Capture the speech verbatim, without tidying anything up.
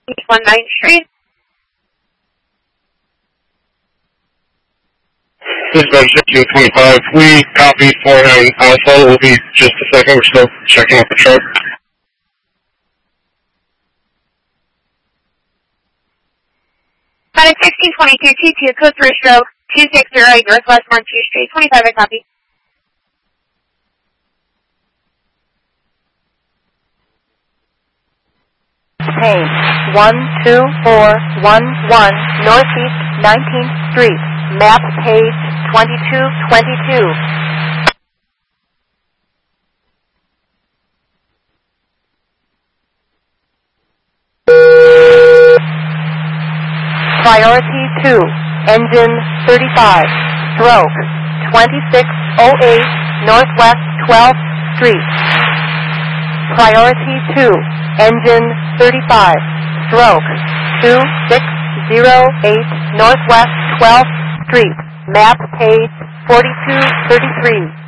ninth Street. This is about fifteen twenty-five. We copy for him. Also, we'll be just a second. We're still checking out the truck. Got a sixteen twenty-two T two, code three stroke, two six zero eight Northwest Monteith Street, twenty-five, I copy. Payne, one two four one one Northeast nineteenth Street, map page twenty-two twenty-two. Priority two, engine thirty-five, stroke twenty-six oh eight Northwest twelfth Street. Priority two, engine thirty-five, stroke two six zero eight Northwest twelfth Street, map page forty-two thirty-three.